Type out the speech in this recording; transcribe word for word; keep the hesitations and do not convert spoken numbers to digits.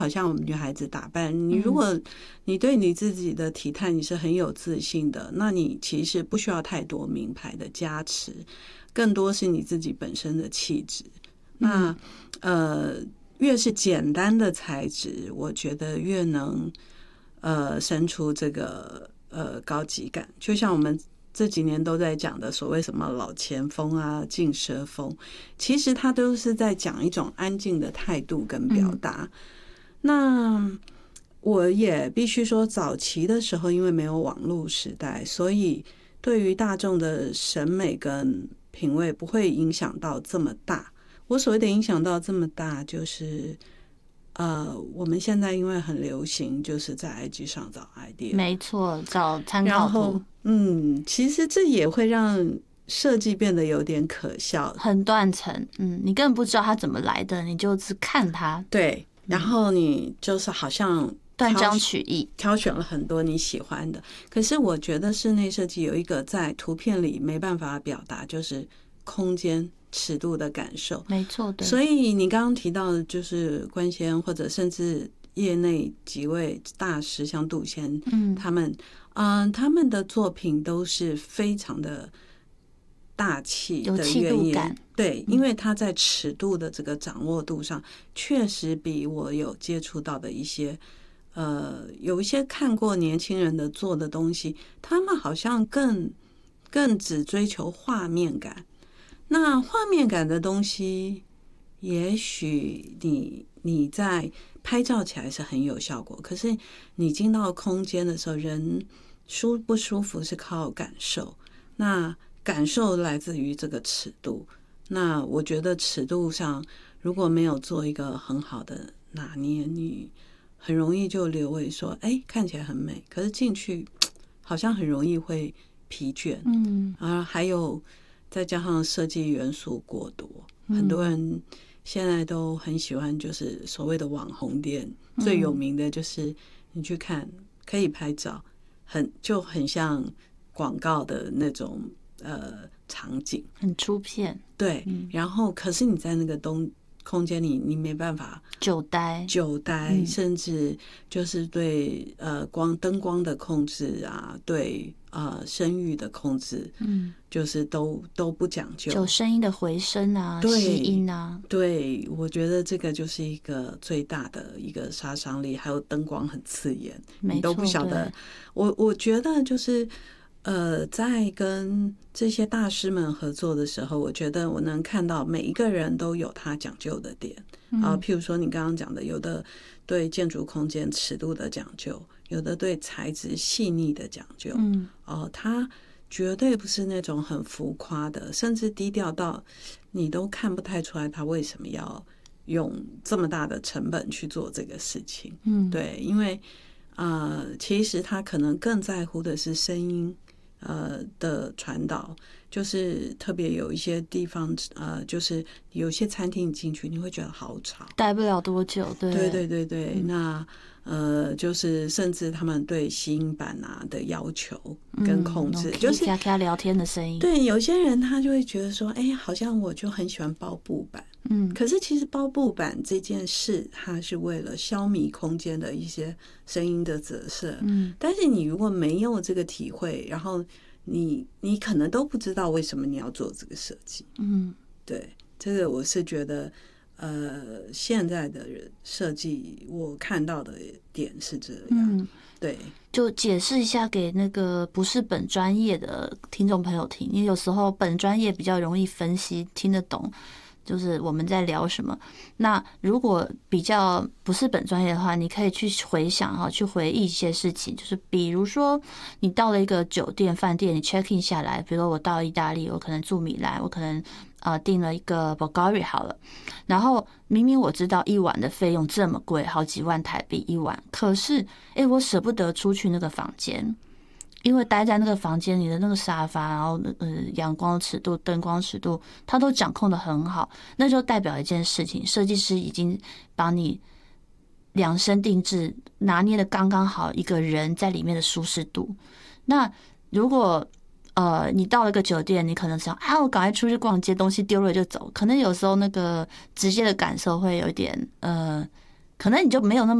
好像我们女孩子打扮，你如果你对你自己的体态你是很有自信的，那你其实不需要太多名牌的加持，更多是你自己本身的气质。那呃，越是简单的材质，我觉得越能呃生出这个呃高级感。就像我们这几年都在讲的所谓什么老钱风啊、劲奢风，其实它都是在讲一种安静的态度跟表达。嗯、那我也必须说，早期的时候因为没有网络时代，所以对于大众的审美跟品味不会影响到这么大。我所谓的影响到这么大，就是呃，我们现在因为很流行，就是在 I G 上找 idea， 没错，找参考图。 然后，嗯，其实这也会让设计变得有点可笑， 很断层。嗯，你根本不知道它怎么来的，你就只看它。 对，然后你就是好像断章取义， 挑选了很多你喜欢的。可是我觉得室内设计有一个在图片里没办法表达，就是空间尺度的感受。 没错的。 所以你刚刚提到的就是官先，或者甚至业内几位大师，像杜先，嗯，他们，嗯、呃，他们的作品都是非常的大气的原因，对，因为他在尺度的这个掌握度上，确实比我有接触到的一些。呃，有一些看过年轻人的做的东西，他们好像更更只追求画面感。那画面感的东西，也许你你在拍照起来是很有效果，可是你进到空间的时候，人舒不舒服是靠感受。那感受来自于这个尺度。那我觉得尺度上如果没有做一个很好的拿捏，你很容易就留为说，哎，看起来很美，可是进去好像很容易会疲倦。嗯，啊，还有再加上设计元素过多，很多人现在都很喜欢，就是所谓的网红店，最有名的就是你去看，可以拍照，很就很像广告的那种呃场景， 很出片。 对，然后可是你在那个东。空间里你没办法久待久待、嗯、甚至就是对呃光灯光的控制啊，对呃声域的控制，嗯，就是都都不讲究， 有声音的回声啊，吸音啊， 对，我觉得这个就是一个最大的一个杀伤力，还有灯光很刺眼，你都不晓得。我我觉得就是呃，在跟这些大师们合作的时候，我觉得我能看到每一个人都有他讲究的点啊、呃，譬如说你刚刚讲的，有的对建筑空间尺度的讲究，有的对材质细腻的讲究，嗯，哦、呃，他绝对不是那种很浮夸的，甚至低调到你都看不太出来他为什么要用这么大的成本去做这个事情，嗯，对，因为呃，其实他可能更在乎的是声音。呃的传导，就是特别有一些地方，呃，就是有些餐厅你进去你会觉得好吵， 待不了多久。对对对对对，嗯、那呃，就是甚至他们对吸音板啊的要求跟控制，嗯、就是咔咔聊天的声音。 对，有些人他就会觉得说，哎，好像我就很喜欢包布板。嗯，可是其实包布板这件事，它是为了消弭空间的一些声音的折射。嗯，但是你如果没有这个体会，然后你你可能都不知道为什么你要做这个设计。嗯，对，这个我是觉得，呃，现在的设计我看到的点是这样。嗯，对， 就解释一下给那个不是本专业的听众朋友听，因为有时候本专业比较容易分析听得懂。就是我们在聊什么。那如果比较不是本专业的话，你可以去回想哈，去回忆一些事情。就是比如说，你到了一个酒店、饭店，你 check in 下来，比如说我到意大利，我可能住米兰，我可能呃订了一个 Bulgari 好了。然后明明我知道一晚的费用这么贵，好几万台币一晚，可是哎，我舍不得出去那个房间。因为待在那个房间里的那个沙发，然后呃阳光尺度、灯光尺度，它都掌控得很好，那就代表一件事情，设计师已经帮你量身定制，拿捏的刚刚好，一个人在里面的舒适度。那如果呃你到了一个酒店，你可能想啊，我赶快出去逛街，东西丢了就走，可能有时候那个直接的感受会有一点呃。 可能你就没有那么